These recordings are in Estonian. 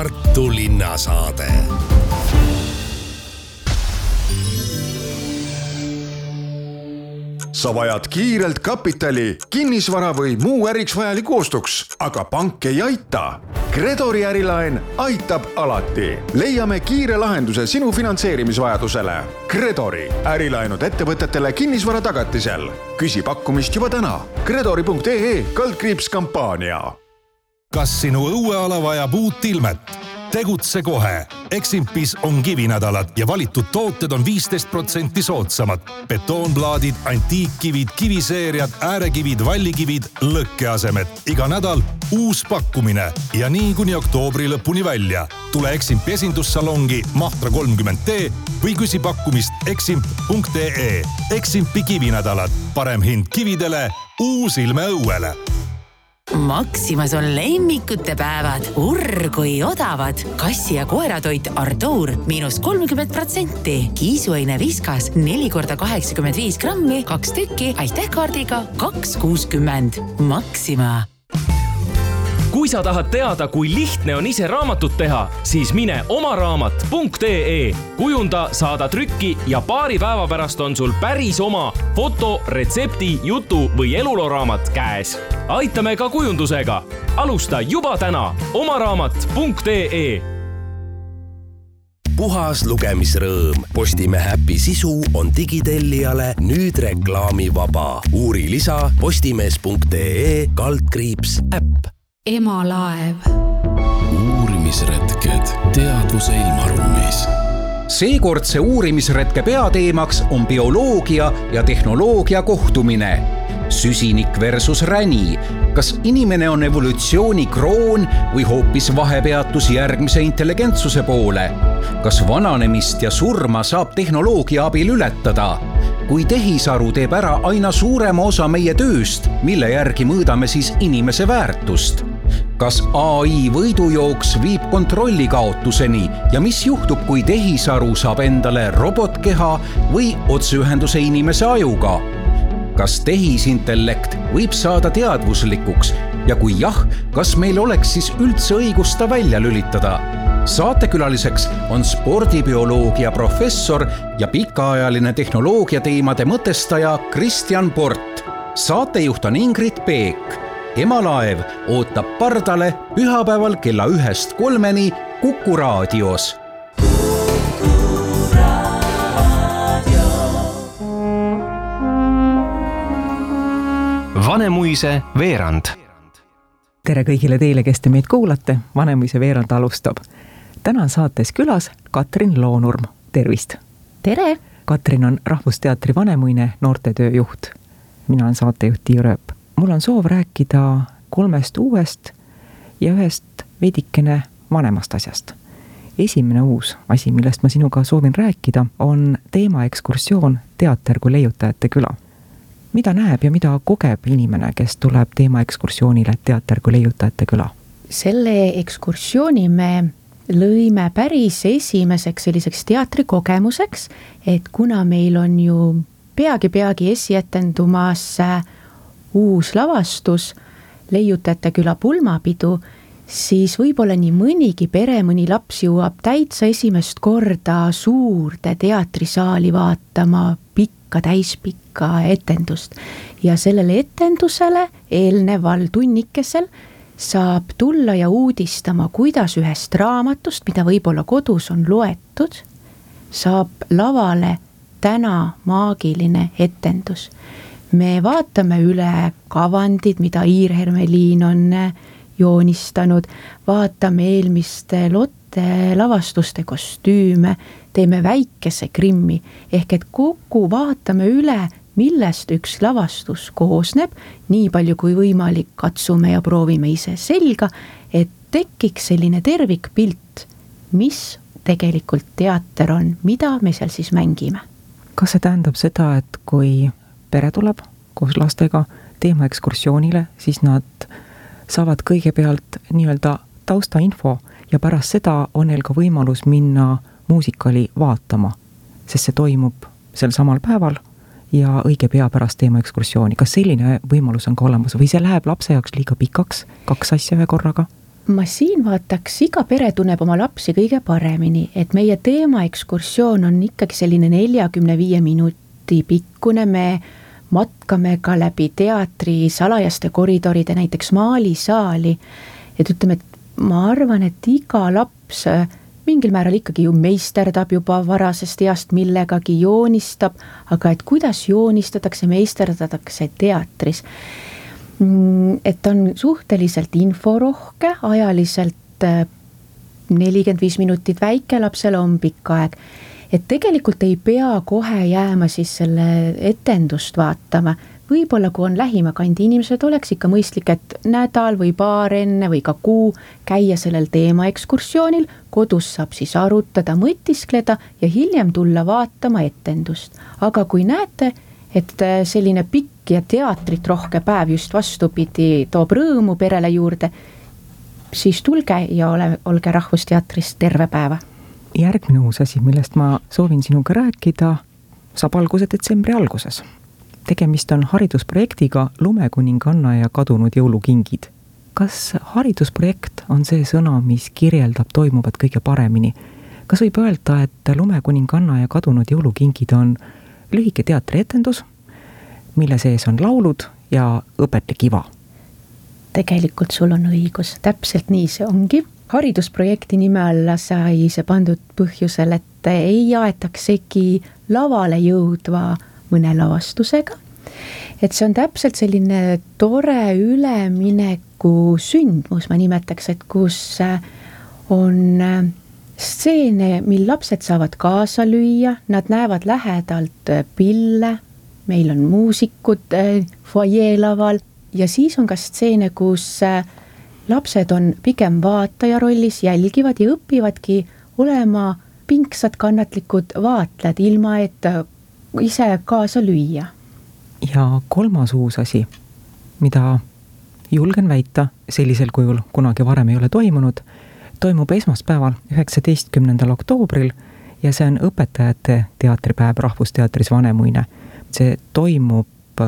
Tartu linnasaade. Sa vajad kiirelt kapitali, kinnisvara või muu äriks vajaliku ostuks, aga pank ei aita. Credori ärilaen aitab alati. Leiame kiire lahenduse sinu finantseerimisvajadusele. Credori ärilaenud ettevõtetele kinnisvara tagatisel. Küsi pakkumist juba täna. Credori.ee/kampaania. Kas sinu õueala vajab uut ilmet? Tegutse kohe. Eximpis on kivinädalad ja valitud tooted on 15% soodsamad. Betoonplaadid, antiikkivid, kiviseeriad, äärekivid, vallikivid, lõkkeasemed. Iga nädal uus pakkumine ja nii kuni oktoobri lõpuni välja. Tule Eximpi esindussalongi Mahtra 30T või küsi pakkumist eximp.ee. Eximpi kivinädalad. Parem hind kividele, uus ilme õuele. Maximas on lemmikute päevad. Kui odavad. Kassi- ja koeratoit Artur -30%. Kiisuaine Viskas 4x85 grammi, 2 tükki, aitähkaardiga 2,60. Maxima. Kui sa tahad teada, kui lihtne on ise raamatut teha, siis mine omaraamat.ee. Kujunda, saada trükki ja paari päeva pärast on sul päris oma foto, retsepti, jutu või eluloraamat käes. Aitame ka kujundusega. Alusta juba täna omaraamat.ee. Puhas lugemisrõõm. Postimehe äpi sisu on digitellijale nüüd reklaamivaba. Uuri lisa postimees.ee/äpp. Emalaev. Uurimisretked teadvuse ilmaruumis. Seekordse uurimisretke peateemaks on bioloogia ja tehnoloogia kohtumine. Süsinik versus räni. Kas inimene on evolutsiooni kroon või hoopis vahepeatus järgmise intelligentsuse poole? Kas vananemist ja surma saab tehnoloogia abil ületada? Kui tehisaru teeb ära aina suurema osa meie tööst, mille järgi mõõdame siis inimese väärtust? Kas AI võidujooks viib kontrolli kaotuseni ja mis juhtub, kui tehisaru saab endale robotkeha või otseühenduse inimese ajuga? Kas tehisintellekt võib saada teadvuslikuks ja kui jah, kas meil oleks siis üldse õigus ta välja lülitada? Saatekülaliseks on spordibioloogia professor ja pikaajaline tehnoloogia teemade mõtestaja Kristjan Port. Saatejuht on Ingrid Peek. Emalaev ootab pardale pühapäeval kella 1-3 Kuku raadios. Vanemuise veerand. Tere kõigile teile, kes te meid kuulate. Vanemuise veerand alustab. Täna on saates külas Katrin Loonurm. Tervist! Tere! Katrin on Rahvusteatri Vanemuine noortetöö juht. Mina olen saatejuht Tiiu Rööp. Mul on soov rääkida 3 uuest ja 1 veidikene vanemast asjast. Esimene uus asi, millest ma sinuga soovin rääkida, on teema ekskursioon Teater kui leiutajate küla. Mida näeb ja mida kogeb inimene, kes tuleb teema ekskursioonile Teater kui leiutajate küla? Selle ekskursiooni me lõime päris esimeseks selliseks teatrikogemuseks, et kuna meil on ju peagi esietendumas uus lavastus, Leiutajate küla pulmapidu, siis võib-olla nii mõnigi pere, mõni laps jõuab täitsa esimest korda suurde teatrisaali vaatama täispikka etendust. Ja sellele etendusele eelneval tunnikesel saab tulla ja uudistama, kuidas ühest raamatust, mida võib-olla kodus on loetud, saab lavale täna maagiline etendus. Me vaatame üle kavandid, mida Iir Hermeliin on joonistanud, vaatame eelmiste Lotte lavastuste kostüüme, teeme väikese grimmi, ehk et kogu vaatame üle, millest üks lavastus koosneb, nii palju kui võimalik katsume ja proovime ise selga, et tekiks selline tervikpilt, mis tegelikult teater on, mida me seal siis mängime. Kas see tähendab seda, et kui pere tuleb koos lastega teema ekskursioonile, siis nad saavad kõigepealt nii-öelda taustainfo ja pärast seda on neil ka võimalus minna muusikali vaatama, sest see toimub sel samal päeval ja õige pea pärast teema ekskursiooni. Kas selline võimalus on ka olemas või see läheb lapse jaoks liiga pikaks, 2 asja ühe korraga? ma siin vaataks, iga pere tunneb oma lapsi kõige paremini, et meie teemaekskursioon on ikkagi selline 45 minuti pikkune, me matkame ka läbi teatri salajaste koridoride, näiteks maalisaali, et ütleme, et ma arvan, et iga laps mingil määral ikkagi ju meisterdab juba varasest east millegagi, joonistab, aga et kuidas joonistatakse, meisterdatakse teatris. Et on suhteliselt inforohke, ajaliselt 45 minutit väikelapsele on pikk aeg. Et tegelikult ei pea kohe jääma siis selle etendust vaatama. Võib-olla kui on lähima kandi inimesed, oleks ikka mõistlik, et nädal või paar enne või ka kuu käia sellel teemaekskursioonil, kodus saab siis arutada, mõtiskleda ja hiljem tulla vaatama etendust. Aga kui näete, et selline pikk ja teatrit rohke päev just vastupidi toob rõõmu perele juurde, siis tulge ja olge Rahvusteatris terve päeva. Järgmine uus asi, millest ma soovin sinuga rääkida, saab alguse detsembri alguses. Tegemist on haridusprojektiga Lumekuninganna ja kadunud jõulukingid. Kas haridusprojekt on see sõna, mis kirjeldab toimuvat kõige paremini? Kas võib öelda, et Lumekuninganna ja kadunud jõulukingid on lühike teatrietendus, mille sees on laulud ja õpetlik iva? Tegelikult sul on õigus, täpselt nii see ongi. Haridusprojekti nime alla sai see pandud põhjusel, et ei aetaksegi lavale jõudva mõne lavastusega. Et see on täpselt selline tore ülemineku sündmus, ma nimetaks, et kus on stseene, mil lapsed saavad kaasa lüüa, nad näevad lähedalt pille, meil on muusikud foajeelaval ja siis on ka stseene, kus lapsed on pigem vaataja rollis, jälgivad ja õpivadki olema pingsad kannatlikud vaatled, ilma et ise kaasa lüüa. Ja kolmas uus asi, mida julgen väita sellisel kujul kunagi varem ei ole toimunud, toimub esmaspäeval 19. oktoobril ja see on õpetajate teatripäev Rahvusteatris Vanemuine. See toimub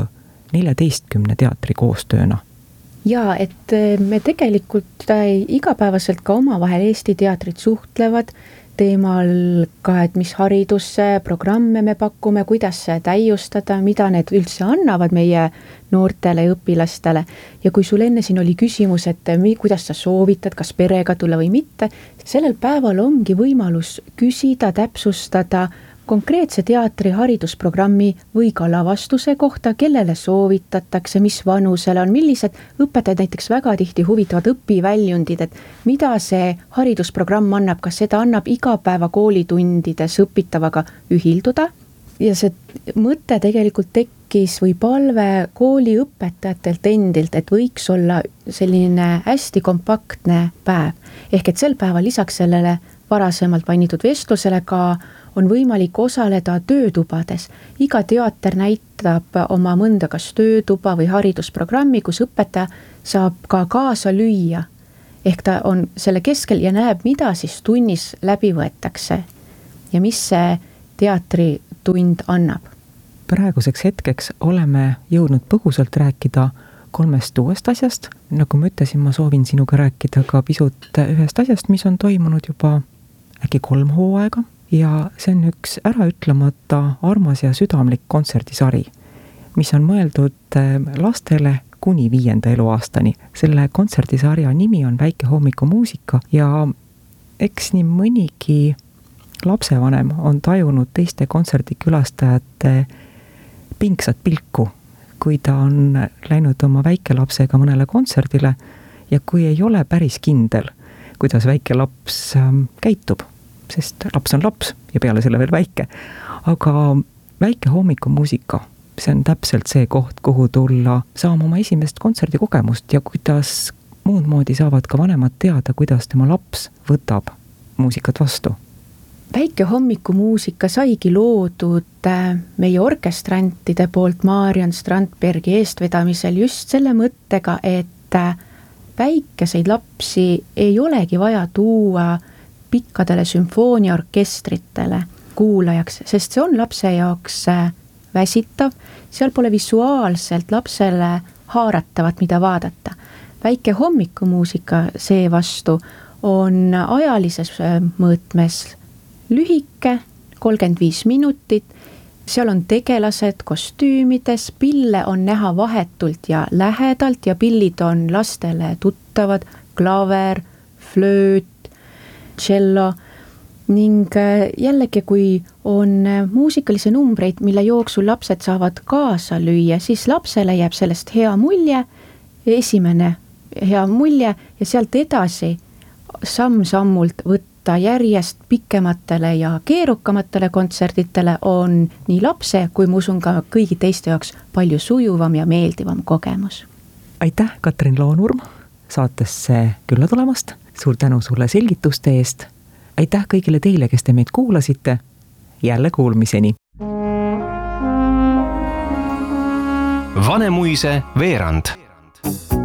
14 teatri koostööna. Ja, et me tegelikult igapäevaselt ka omavahel Eesti teatrid suhtlevad teemal ka, et mis haridusprogramme me pakume, kuidas täiustada, mida need üldse annavad meie noortele ja õpilastele. Ja kui sul enne siin oli küsimus, et kuidas sa soovitad, kas perega tulla või mitte, sellel päeval ongi võimalus küsida, täpsustada konkreetse teatri haridusprogrammi või ka lavastuse kohta, kellele soovitatakse, mis vanusele on, millised õpetajad näiteks väga tihti huvitavad õpiväljundid, et mida see haridusprogramm annab, kas seda annab igapäeva koolitundides õpitavaga ühilduda. Ja see mõte tegelikult tekkis või palve kooli õpetajatelt endilt, et võiks olla selline hästi kompaktne päev. Ehk et sel päeval lisaks sellele varasemalt mainitud vestlusele ka on võimalik osaleda töötubades. Iga teater näitab oma mõnda kas töötuba või haridusprogrammi, kus õpetaja saab ka kaasa lüüa. Ehk ta on selle keskel ja näeb, mida siis tunnis läbi võetakse ja mis see teatritund annab. Praeguseks hetkeks oleme jõudnud põgusalt rääkida 3 uuest asjast. Nagu ma ütlesin, ma soovin sinuga rääkida ka pisut ühest asjast, mis on toimunud juba äkki 3 hooaega. Ja see on üks äraütlemata armas ja südamlik kontserdisari, mis on mõeldud lastele kuni 5. eluaastani. Selle kontserdisarja nimi on Väike hommikumuusika ja eks nii mõnigi lapsevanem on tajunud teiste kontserdikülastajate pingsat pilku, kui ta on läinud oma väikelapsega mõnele kontserdile ja kui ei ole päris kindel, kuidas väike laps käitub. Sest laps on laps ja peale selle veel väike. Aga Väike hommikumuusika, see on täpselt see koht, kuhu tulla saama oma esimest kontserdikogemust ja kuidas muud moodi saavad ka vanemad teada, kuidas tema laps võtab muusikat vastu. Väike hommikumuusika saigi loodud meie orkestrantide poolt Marian Strandbergi eestvedamisel just selle mõttega, et väikeseid lapsi ei olegi vaja tuua pikkadele sümfooniaorkestritele kuulajaks, sest see on lapse jaoks väsitav, seal pole visuaalselt lapsele haaratavat, mida vaadata. väike hommikumuusika seevastu on ajalises mõõtmes lühike, 35 minutit, seal on tegelased kostüümides, pille on näha vahetult ja lähedalt ja pillid on lastele tuttavad, klaver, flööt, tšello ning jällegi, kui on muusikalisi numbreid, mille jooksul lapsed saavad kaasa lüüa, siis lapsele jääb sellest hea mulje, esimene hea mulje ja sealt edasi samm-sammult võtta järjest pikematele ja keerukamatele kontserditele on nii lapse kui ma usun ka kõigi teiste jaoks palju sujuvam ja meeldivam kogemus. Aitäh, Katrin Loonurm, saatesse külla tulemast. Suur tänu sulle selgituste eest. Aitäh kõigile teile, kes te meid kuulasite. Jälle kuulmiseni. Vanemuise veerand.